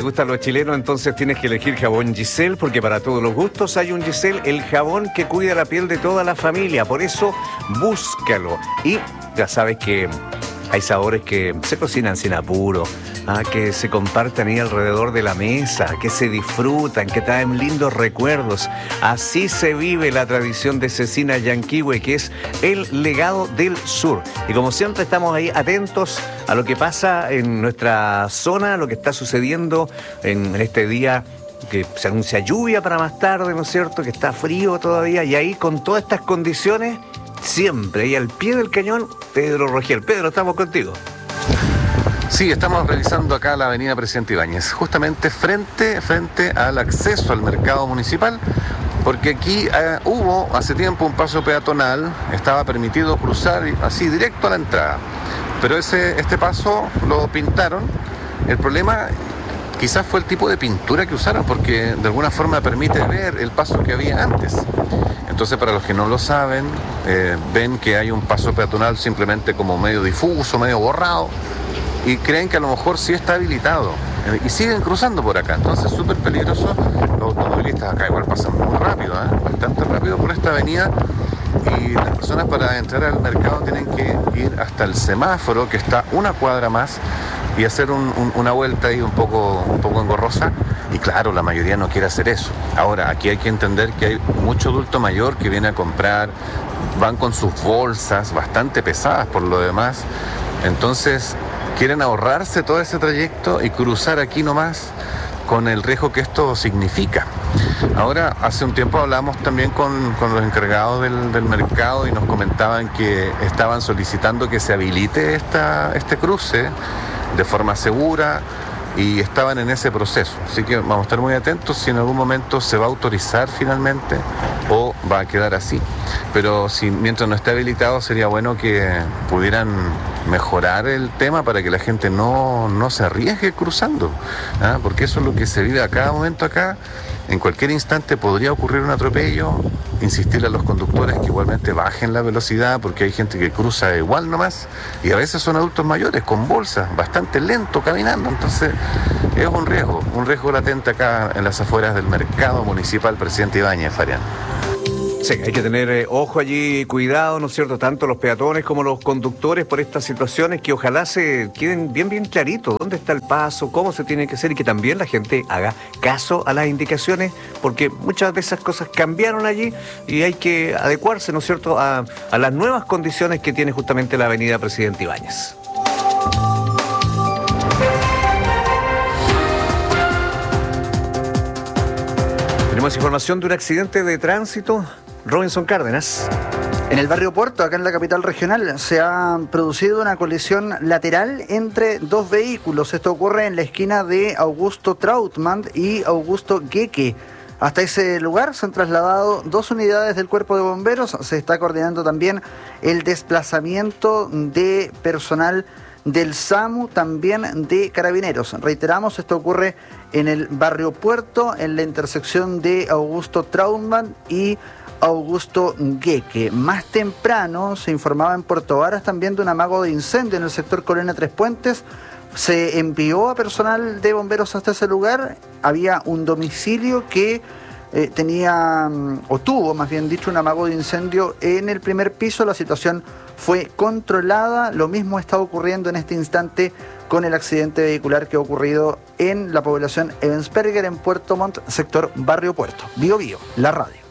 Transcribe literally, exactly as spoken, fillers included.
gustan los chilenos, entonces tienes que elegir jabón Giselle, porque para todos los gustos hay un Giselle, el jabón que cuida la piel de toda la familia. Por eso, búscalo. Y ya sabes que hay sabores que se cocinan sin apuro, ¿ah? Que se comparten ahí alrededor de la mesa, que se disfrutan, que traen lindos recuerdos. Así se vive la tradición de Cecina Llanquihue, que es el legado del sur. Y como siempre estamos ahí atentos a lo que pasa en nuestra zona, lo que está sucediendo en, en este día que se anuncia lluvia para más tarde, ¿no es cierto? Que está frío todavía, y ahí con todas estas condiciones, siempre ahí al pie del cañón, Pedro Rogel. Pedro, estamos contigo. Sí, estamos revisando acá la avenida Presidente Ibáñez, justamente frente, frente al acceso al mercado municipal, porque aquí eh, hubo hace tiempo un paso peatonal, estaba permitido cruzar así directo a la entrada, pero ese, este paso lo pintaron. El problema quizás fue el tipo de pintura que usaron, porque de alguna forma permite ver el paso que había antes. Entonces, para los que no lo saben, eh, ven que hay un paso peatonal simplemente como medio difuso, medio borrado, y creen que a lo mejor sí está habilitado, eh, y siguen cruzando por acá. Entonces, súper peligroso. Los automovilistas acá igual pasan muy rápido, ¿eh? bastante rápido por esta avenida, y las personas para entrar al mercado tienen que ir hasta el semáforo, que está una cuadra más, y hacer un, un, una vuelta ahí un poco, un poco engorrosa. Y claro, la mayoría no quiere hacer eso. Ahora, aquí hay que entender que hay mucho adulto mayor que viene a comprar, van con sus bolsas bastante pesadas por lo demás, entonces quieren ahorrarse todo ese trayecto y cruzar aquí nomás, con el riesgo que esto significa. Ahora, hace un tiempo hablamos también con, con los encargados del, del mercado, y nos comentaban que estaban solicitando que se habilite esta, este cruce de forma segura, y estaban en ese proceso. Así que vamos a estar muy atentos si en algún momento se va a autorizar finalmente o va a quedar así. Pero si mientras no esté habilitado, sería bueno que pudieran mejorar el tema para que la gente no, no se arriesgue cruzando, ¿ah? Porque eso es lo que se vive a cada momento acá. En cualquier instante podría ocurrir un atropello. Insistir a los conductores que igualmente bajen la velocidad, porque hay gente que cruza igual nomás, y a veces son adultos mayores con bolsas, bastante lento caminando. Entonces es un riesgo, un riesgo latente acá en las afueras del mercado municipal Presidente Ibáñez, Farián. Sí, hay que tener eh, ojo allí, cuidado, ¿no es cierto?, tanto los peatones como los conductores por estas situaciones, que ojalá se queden bien, bien claritos dónde está el paso, cómo se tiene que hacer, y que también la gente haga caso a las indicaciones, porque muchas de esas cosas cambiaron allí y hay que adecuarse, ¿no es cierto?, a, a las nuevas condiciones que tiene justamente la avenida Presidente Ibáñez. Tenemos información de un accidente de tránsito. Robinson Cárdenas. En el barrio Puerto, acá en la capital regional, se ha producido una colisión lateral entre dos vehículos. Esto ocurre en la esquina de Augusto Trautmann y Augusto Gueque. Hasta ese lugar se han trasladado dos unidades del Cuerpo de Bomberos. Se está coordinando también el desplazamiento de personal del SAMU, también de Carabineros. Reiteramos, esto ocurre en el barrio Puerto, en la intersección de Augusto Trautmann y Augusto Gueque. Más temprano se informaba en Puerto Varas también de un amago de incendio en el sector Colonia Tres Puentes. Se envió a personal de bomberos hasta ese lugar. Había un domicilio que eh, tenía, o tuvo más bien dicho, un amago de incendio en el primer piso. La situación fue controlada. Lo mismo está ocurriendo en este instante con el accidente vehicular que ha ocurrido en la población Ebensperger, en Puerto Montt, sector Barrio Puerto. Bío Bío, la radio.